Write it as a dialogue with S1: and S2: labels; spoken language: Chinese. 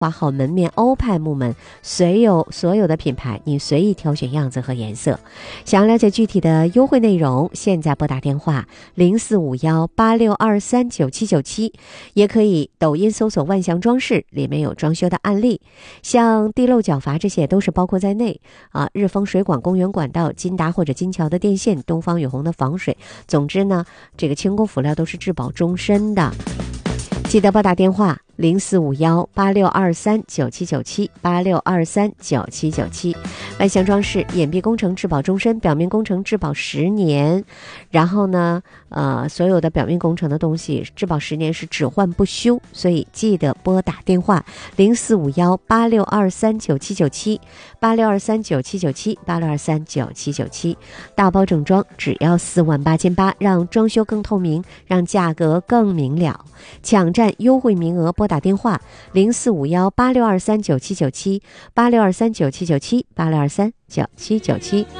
S1: 华好门面欧派木门，所有的品牌，你随意挑选样子和颜色。想要了解具体的优惠内容，现在拨打电话045186239797，也可以抖音搜索万象装饰，里面有装修的案例，像地漏角阀这些都是包括在内啊。日丰水管、公园管道、金达或者金桥的电线、东方雨虹的防水，总之呢，这个轻工辅料都是质保终身的。记得拨打电话045186239797，86239797。万象装饰掩蔽工程质保终身，表面工程质保10年。然后呢，所有的表面工程的东西质保10年是只换不修，所以记得拨打电话045186239797，86239797，86239797。大包整装只要48800，让装修更透明，让价格更明了。抢占优惠名额，拨打电话045186239797，86239797，86239797。